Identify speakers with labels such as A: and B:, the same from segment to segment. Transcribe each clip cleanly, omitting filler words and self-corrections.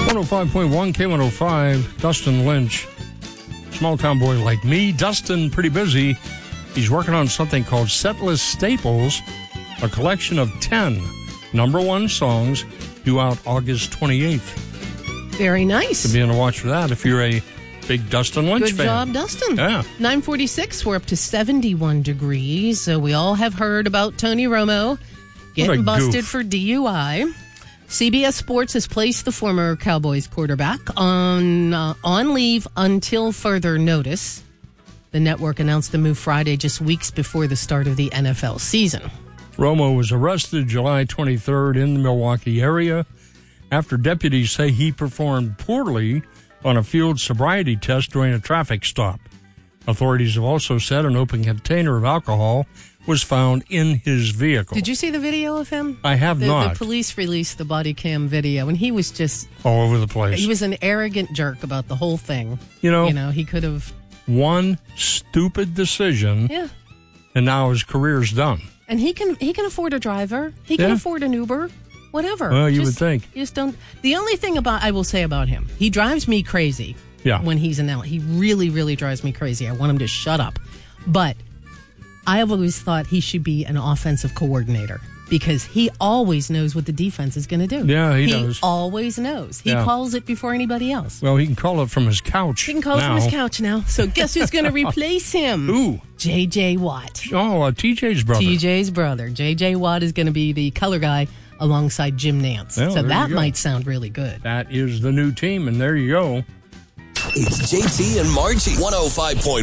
A: 105.1 K105, Dustin Lynch. Small town boy like me. Dustin, pretty busy. He's working on something called Setlist Staples, a collection of 10 number one songs due out August 28th.
B: Very nice.
A: To be on the watch for that if you're a big Dustin Lynch fan.
B: Good job, Dustin.
A: Yeah.
B: 9:46, we're up to 71 degrees. So we all have heard about Tony Romo getting busted for DUI. CBS Sports has placed the former Cowboys quarterback on leave until further notice. The network announced the move Friday, just weeks before the start of the NFL season.
A: Romo was arrested July 23rd in the Milwaukee area after deputies say he performed poorly on a field sobriety test during a traffic stop. Authorities have also said an open container of alcohol was found in his vehicle.
B: Did you see the video of him?
A: I have not.
B: The police released the body cam video, and he was just
A: all over the place.
B: He was an arrogant jerk about the whole thing.
A: You know,
B: he could have
A: one stupid decision.
B: Yeah.
A: And now his career's done.
B: And he can afford a driver. He can afford an Uber. Whatever.
A: Well, you would think.
B: You just don't. The only thing I will say about him, he drives me crazy.
A: Yeah.
B: When he's in L. He really, really drives me crazy. I want him to shut up. But I have always thought he should be an offensive coordinator because he always knows what the defense is going to do.
A: Yeah, he does.
B: He always knows. He calls it before anybody else.
A: Well, he can call it from his couch.
B: He can call it from his couch now. So guess who's going to replace him?
A: Who?
B: J.J. Watt.
A: Oh, TJ's brother.
B: TJ's brother. J.J. Watt is going to be the color guy alongside Jim Nance.
A: Well,
B: so that might sound really good.
A: That is the new team, and there you go.
C: It's JT and Margie. 105.1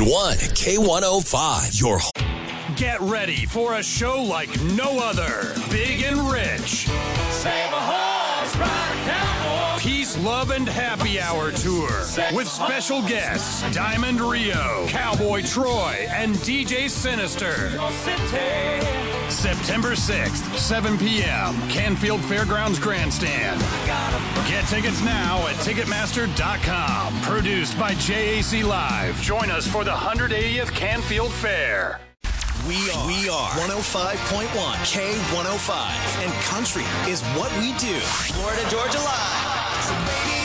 C: K105. Your
D: Get ready for a show like no other. Big and rich. Save a horse, ride a cowboy. Peace, Love, and Happy Hour Tour. With special guests, Diamond Rio, Cowboy Troy, and DJ Sinister. September 6th, 7 p.m., Canfield Fairgrounds Grandstand. Get tickets now at Ticketmaster.com. Produced by JAC Live. Join us for the 180th Canfield Fair.
C: We are 105.1 K105. And country is what we do. Florida Georgia Live. So baby,